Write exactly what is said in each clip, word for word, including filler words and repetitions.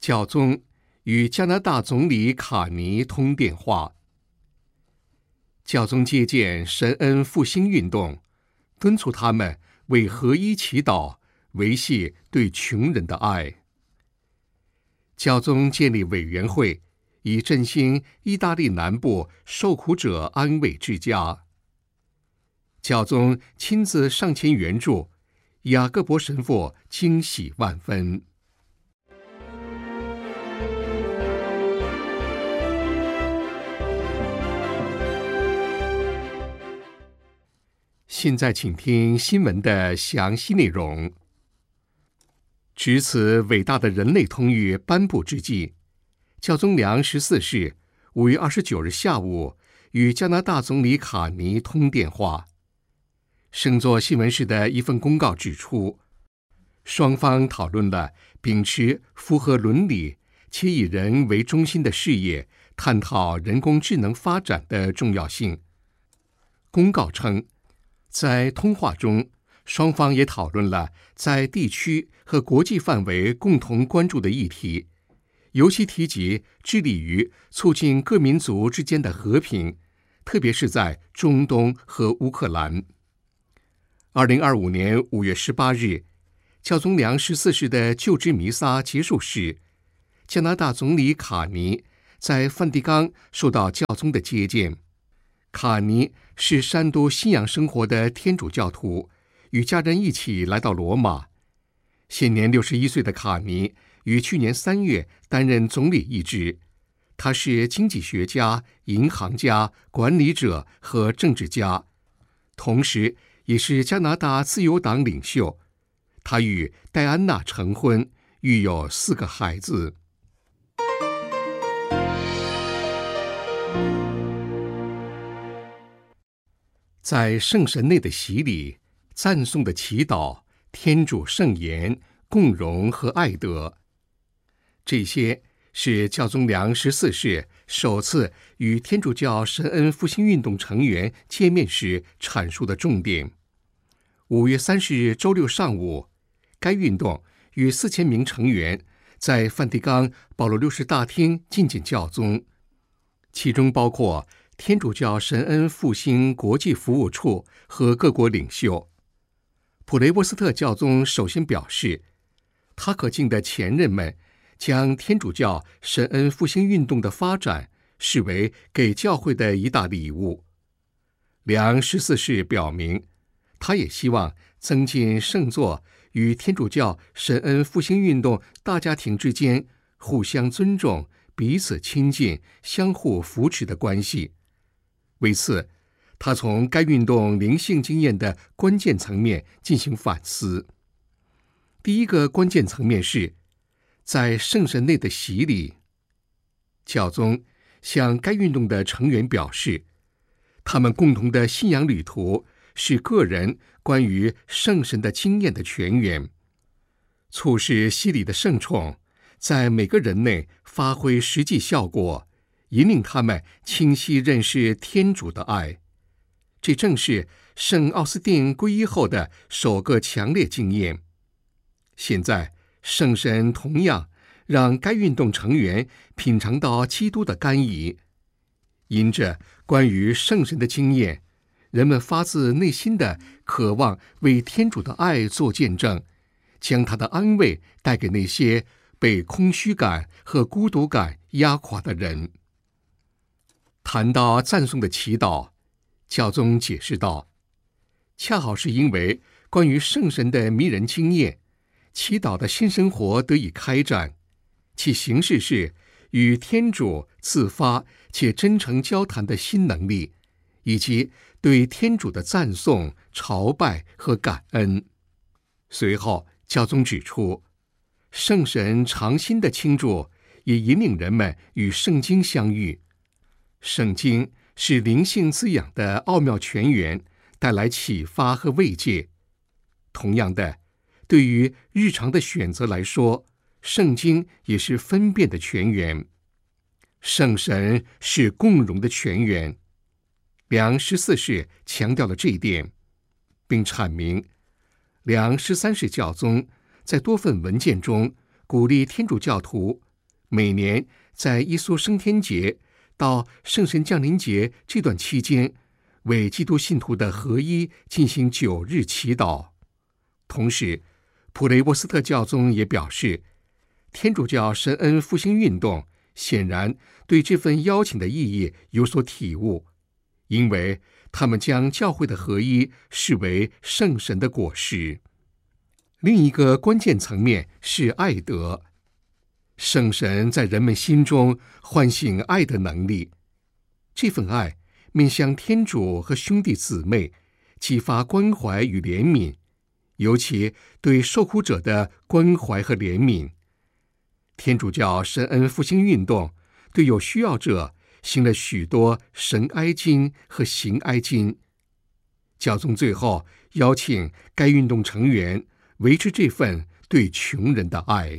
教宗与加拿大总理卡尼通电话。教宗接见神恩复兴运动，敦促他们为合一祈祷，维系对穷人的爱。教宗建立委员会，以振兴意大利南部受苦者安慰之家。教宗亲自上前援助，雅各伯神父惊喜万分。现在请听新闻的详细内容。值此伟大的人类通谕颁布之际，教宗良十四世五月二十九日下午与加拿大总理卡尼通电话。圣座新闻室的一份公告指出，双方讨论了秉持符合伦理且以人为中心的事业，探讨人工智能发展的重要性。公告称，在通话中，双方也讨论了在地区和国际范围共同关注的议题，尤其提及致力于促进各民族之间的和平，特别是在中东和乌克兰。二零二五年五月十八日，教宗良十四世的就职弥撒结束时，加拿大总理卡尼在梵蒂冈受到教宗的接见。卡尼是山都信仰生活的天主教徒，与家人一起来到罗马。现年六十一岁的卡尼于去年三月担任总理一职。他是经济学家、银行家、管理者和政治家，同时也是加拿大自由党领袖。他与戴安娜成婚，育有四个孩子。在圣神内的洗礼、赞颂的祈祷、天主圣言、共荣和爱德，这些是教宗良十四世首次与天主教神恩复兴运动成员见面时阐述的重点。五月三十日周六上午，该运动与四千名成员在梵蒂冈保罗六世大厅觐见教宗，其中包括天主教神恩复兴国际服务处和各国领袖。普雷沃斯特教宗首先表示，他可敬的前任们将天主教神恩复兴运动的发展视为给教会的一大礼物。良十四世表明，他也希望增进圣座与天主教神恩复兴运动大家庭之间互相尊重、彼此亲近、相互扶持的关系。为此，他从该运动灵性经验的关键层面进行反思。第一个关键层面是在圣神内的洗礼。教宗向该运动的成员表示，他们共同的信仰旅途是个人关于圣神的经验的泉源，促使洗礼的圣宠在每个人内发挥实际效果，引领他们清晰认识天主的爱。这正是圣奥斯定皈依后的首个强烈经验。现在，圣神同样让该运动成员品尝到基督的甘饴。因着关于圣神的经验，人们发自内心的渴望为天主的爱做见证，将他的安慰带给那些被空虚感和孤独感压垮的人。谈到赞颂的祈祷，教宗解释道，恰好是因为关于圣神的迷人经验，祈祷的新生活得以开展，其形式是与天主自发且真诚交谈的新能力，以及对天主的赞颂、朝拜和感恩。随后，教宗指出，圣神常新的倾注也引领人们与圣经相遇。圣经是灵性滋养的奥妙泉源，带来启发和慰藉。同样的，对于日常的选择来说，圣经也是分辨的泉源。圣神是共融的泉源。良十四世强调了这一点，并阐明良十三世教宗在多份文件中鼓励天主教徒每年在耶稣升天节到圣神降临节这段期间，为基督信徒的合一进行九日祈祷。同时，普雷沃斯特教宗也表示，天主教神恩复兴运动显然对这份邀请的意义有所体悟，因为他们将教会的合一视为圣神的果实。另一个关键层面是爱德，圣神在人们心中唤醒爱的能力，这份爱面向天主和兄弟姊妹，激发关怀与怜悯，尤其对受苦者的关怀和怜悯。天主教神恩复兴运动对有需要者行了许多神哀经和行哀经。教宗最后邀请该运动成员维持这份对穷人的爱。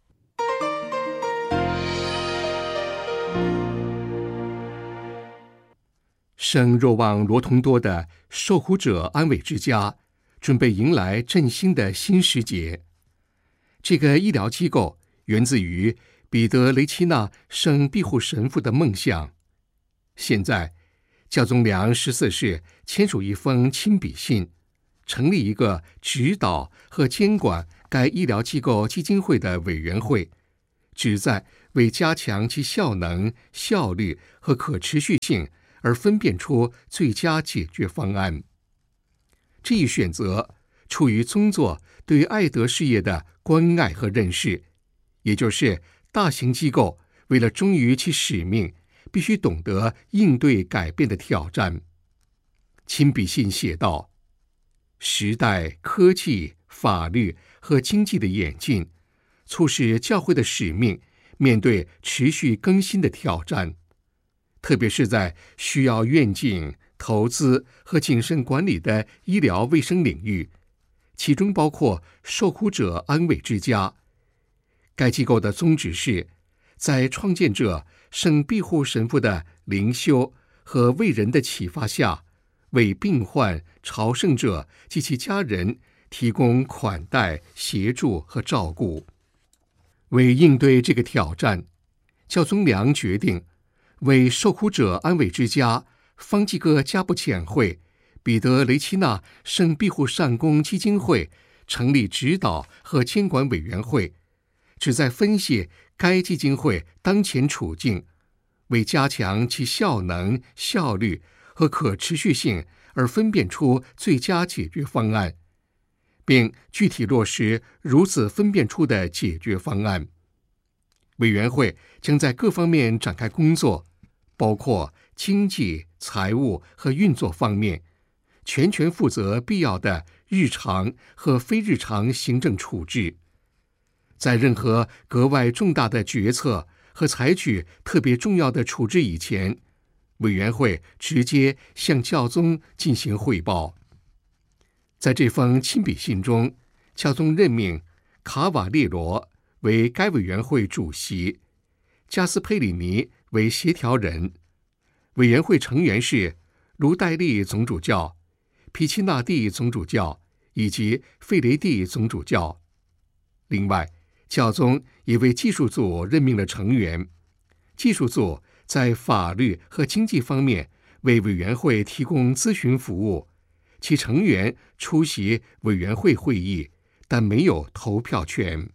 圣若望罗同多的受苦者安慰之家准备迎来振兴的新时节。这个医疗机构源自于彼得雷奇纳圣庇护神父的梦想。现在，教宗良昂十四世签署一封亲笔信，成立一个指导和监管该医疗机构基金会的委员会，旨在为加强其效能、效率和可持续性而分辨出最佳解决方案。这一选择出于宗座对爱德事业的关爱和认识，也就是大型机构为了忠于其使命，必须懂得应对改变的挑战。亲笔信写道：时代、科技、法律和经济的演进，促使教会的使命面对持续更新的挑战，特别是在需要愿景、投资和谨慎管理的医疗卫生领域，其中包括受苦者安慰之家。该机构的宗旨是，在创建者圣庇护神父的灵修和为人的启发下，为病患、朝圣者及其家人提供款待、协助和照顾。为应对这个挑战，教宗良决定为受苦者安慰之家、方济各加布遣会、彼得雷奇纳圣庇护善工基金会成立指导和监管委员会，旨在分析该基金会当前处境，为加强其效能、效率和可持续性而分辨出最佳解决方案，并具体落实如此分辨出的解决方案。委员会将在各方面展开工作，包括经济、财务和运作方面，全权负责必要的日常和非日常行政处置。在任何格外重大的决策和采取特别重要的处置以前，委员会直接向教宗进行汇报。在这封亲笔信中，教宗任命卡瓦列罗为该委员会主席，加斯佩里尼为协调人。委员会成员是卢代利总主教、皮奇纳蒂总主教以及费雷蒂总主教。另外，教宗也为技术组任命了成员，技术组在法律和经济方面为委员会提供咨询服务，其成员出席委员会会议，但没有投票权。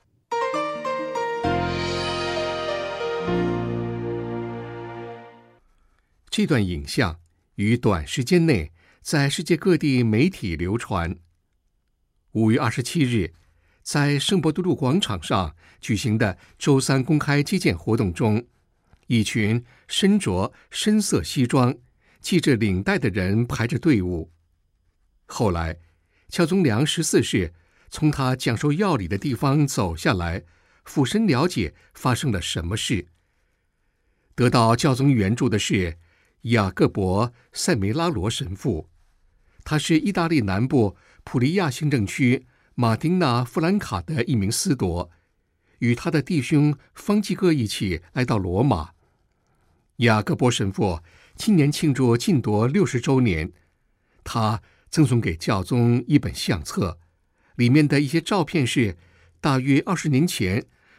这段影像于短时间内在世界各地媒体流传。五月二十七日，在圣伯多禄广场上举行的周三公开接见活动中，一群身着深色西装、系着领带的人排着队伍。后来，教宗良十四世从他讲授要理的地方走下来，俯身了解发生了什么事。得到教宗援助的是雅各伯·塞梅拉罗神父，他是意大利南部普利亚行政区马丁纳弗兰卡的一名司铎，与他的弟兄方济各一起来到罗马。雅各伯神父今年庆祝禁铎六十周年，他赠送给教宗一本相册，里面的一些照片是大约二十年前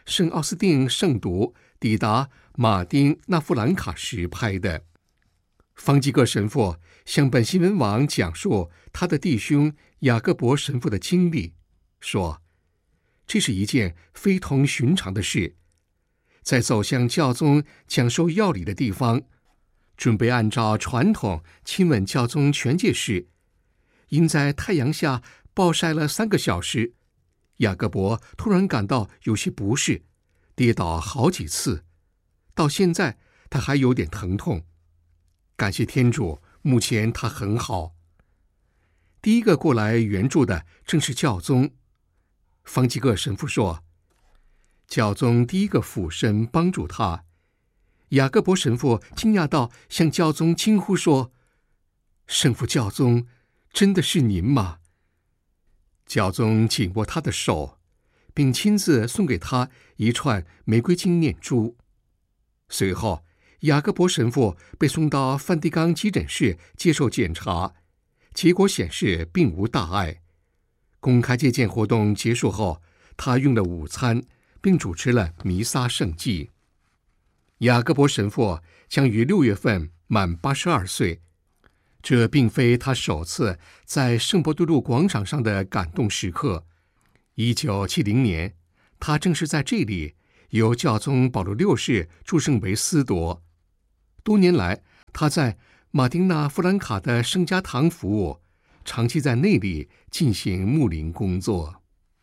圣奥斯定圣徒抵达马丁纳夫兰卡时拍的。方济各神父向本新闻网讲述他的弟兄雅各伯神父的经历，说这是一件非同寻常的事。在走向教宗讲授要理的地方，准备按照传统亲吻教宗权戒时，因在太阳下暴晒了三个小时，雅各伯突然感到有些不适，跌倒好几次，到现在他还有点疼痛。感谢天主，目前他很好。第一个过来援助的正是教宗。方济各神父说，教宗第一个俯身帮助他。雅各伯神父惊讶到向教宗惊呼说，圣父教宗，真的是您吗？教宗紧握他的手，并亲自送给他一串玫瑰金念珠。随后雅各伯神父被送到梵蒂冈急诊室接受检查，结果显示并无大碍。公开接见活动结束后，他用了午餐，并主持了弥撒圣祭。雅各伯神父将于六月份满八十二岁，这并非他首次在圣伯多禄广场上的感动时刻。一九七零年，他正是在这里由教宗保罗六世祝圣为司铎。多年来，他在马丁纳弗兰卡的圣家堂服务，长期在那里进行牧灵工作。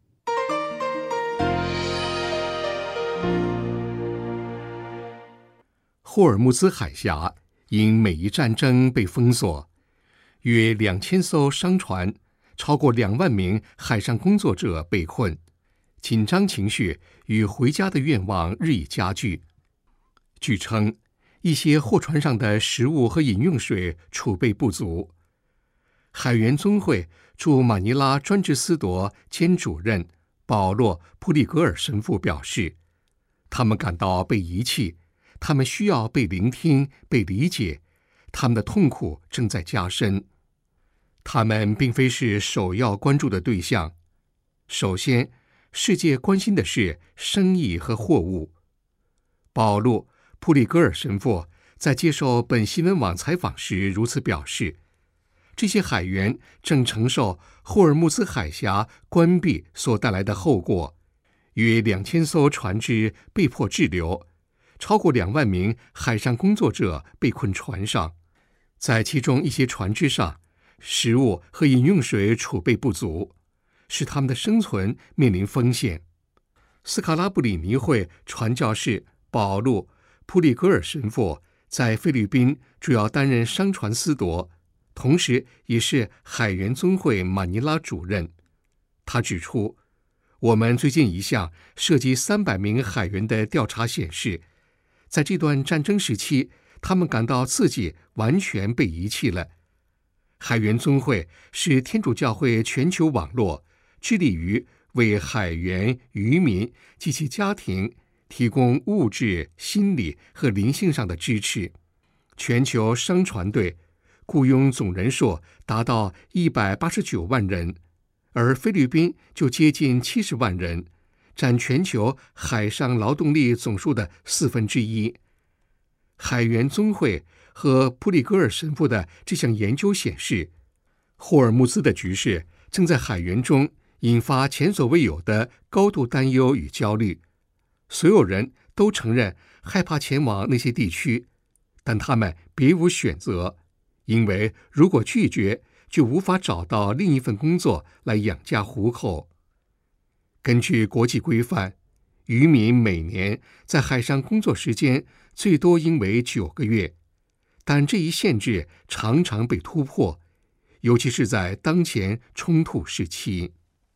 霍尔木兹海峡因美伊战争被封锁，约两千艘商船，超过两万名海上工作者被困，紧张情绪与回家的愿望日益加剧。据称，一些货船上的食物和饮用水储备不足。海员宗会驻马尼拉专职司铎兼主任保罗·普里格尔神父表示，他们感到被遗弃，他们需要被聆听、被理解，他们的痛苦正在加深。他们并非是首要关注的对象。首先，世界关心的是生意和货物。保罗·普里格尔神父在接受本新闻网采访时如此表示，这些海员正承受霍尔木兹海峡关闭所带来的后果，约两千艘船只被迫滞留，超过两万名海上工作者被困船上，在其中一些船只上，食物和饮用水储备不足，使他们的生存面临风险。斯卡拉布里尼会传教士保罗·普里格尔神父在菲律宾主要担任商船司铎，同时也是海员宗会马尼拉主任。他指出，我们最近一项涉及三百名海员的调查显示，在这段战争时期，他们感到自己完全被遗弃了。海员宗会是天主教会全球网络，致力于为海员、渔民及其家庭提供物质、心理和灵性上的支持。全球商船队雇佣总人数达到一百八十九万人，而菲律宾就接近七十万人，占全球海上劳动力总数的四分之一。海员宗会和普里格尔神父的这项研究显示，霍尔木兹的局势正在海员中引发前所未有的高度担忧与焦虑。所有人都承认害怕前往那些地区，但他们别无选择，因为如果拒绝，就无法找到另一份工作来养家糊口。根据国际规范，渔民每年在海上工作时间最多应为九个月，但这一限制常常被突破，尤其是在当前冲突时期。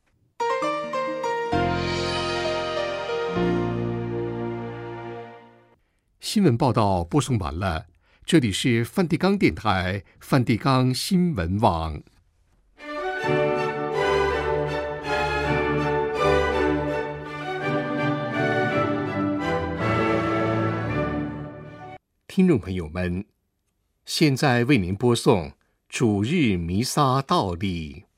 新闻报道播送完了，这里是梵蒂冈电台梵蒂冈新闻网。听众朋友们，现在为您播送主日弥撒道理。